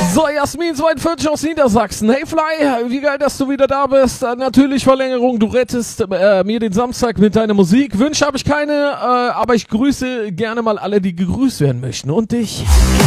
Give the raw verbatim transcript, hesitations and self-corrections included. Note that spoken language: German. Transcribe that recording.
So, Jasmin zweiundvierzig aus Niedersachsen. Hey Fly, wie geil, dass du wieder da bist. Äh, natürlich Verlängerung, du rettest äh, mir den Samstag mit deiner Musik. Wünsche habe ich keine, äh, aber ich grüße gerne mal alle, die gegrüßt werden möchten. Und dich.